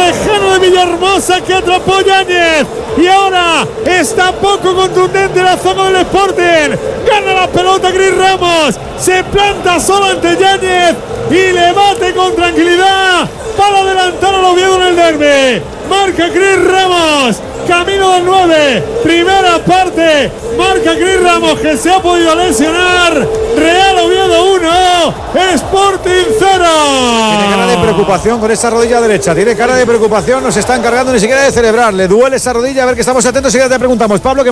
lejano de Villahermosa que atrapó Yáñez. Y ahora está poco contundente la zona del Sporting. Gana la pelota Cris Ramos. Se planta solo ante Yáñez y le bate con tranquilidad para adelantar al Oviedo en el derbi. Marca Cris Ramos. Camino del 9. Primera parte. Marca Cris Ramos, que se ha podido lesionar. Real Oviedo 1. Sporting 0. Tiene cara de preocupación con esa rodilla derecha. Tiene cara de preocupación. No se está encargando ni siquiera de celebrar. Le duele esa rodilla. A ver, que estamos atentos y ya te preguntamos, Pablo.